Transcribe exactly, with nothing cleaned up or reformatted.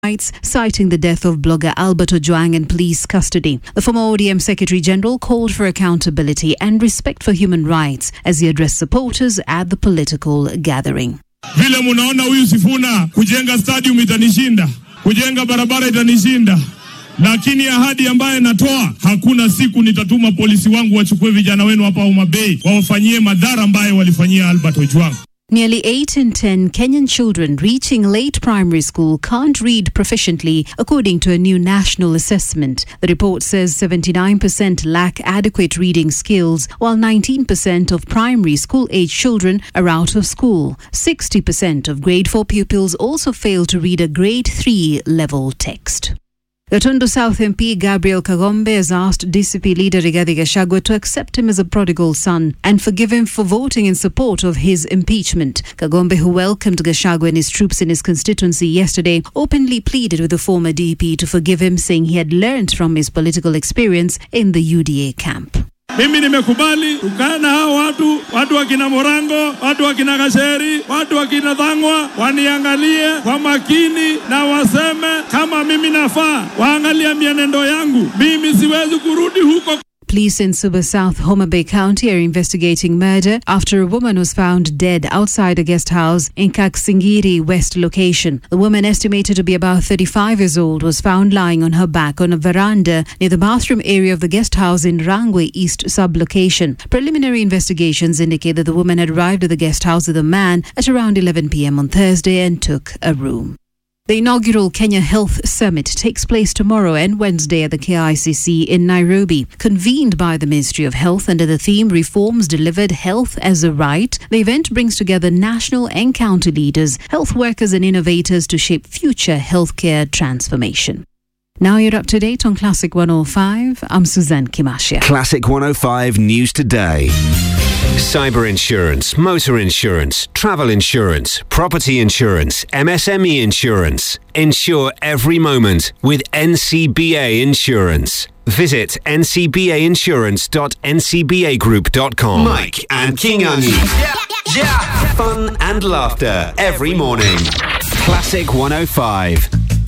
rights, citing the death of blogger Albert Ojwang in police custody. The former O D M Secretary General called for accountability and respect for human rights as he addressed supporters at the political gathering. Vile munaona huyu Sifuna, kujenga stadium itanishinda, kujenga barabara itanishinda, lakini ahadi ambaye natoa, hakuna siku nitatuma polisi wangu wachukue vijana wenu hapa Homa Bay wawafanyie madhara ambaye walifanyia Albert Ojwang. Nearly eight in ten Kenyan children reaching late primary school can't read proficiently, according to a new national assessment. The report says seventy-nine percent lack adequate reading skills, while nineteen percent of primary school-age children are out of school. sixty percent of grade four pupils also fail to read a grade three level text. Gatundu South M P Gabriel Kagombe has asked D C P leader Rigathi Gachagua to accept him as a prodigal son and forgive him for voting in support of his impeachment. Kagombe, who welcomed Gachagua and his troops in his constituency yesterday, openly pleaded with the former D P to forgive him, saying he had learnt from his political experience in the U D A camp. Mimi nimekubali ukae na hao watu, watu wakina Morango, watu wakina Gasheri, watu wakina Thangwa, waniangalie kwa makini na waseme kama mimi nafaa, waangalia mienendo yangu. Mimi siwezi kurudi huko. Police in Suba South, Homa Bay County are investigating murder after a woman was found dead outside a guest house in Kaksingiri West location. The woman, estimated to be about thirty-five years old, was found lying on her back on a veranda near the bathroom area of the guest house in Rangwe East sub-location. Preliminary investigations indicate that the woman had arrived at the guest house with a man at around eleven p.m. on Thursday and took a room. The inaugural Kenya Health Summit takes place tomorrow and Wednesday at the K I C C in Nairobi. Convened by the Ministry of Health under the theme Reforms Delivered, Health as a Right, the event brings together national and county leaders, health workers and innovators to shape future healthcare transformation. Now you're up to date on Classic one oh five. I'm Suzanne Kimashia. Classic one oh five News Today. Cyber insurance, motor insurance, travel insurance, property insurance, M S M E insurance. Insure every moment with N C B A Insurance. Visit n c b a insurance dot n c b a group dot com. Mike and Kingan. Yeah, yeah. Fun and laughter every morning. Classic one oh five.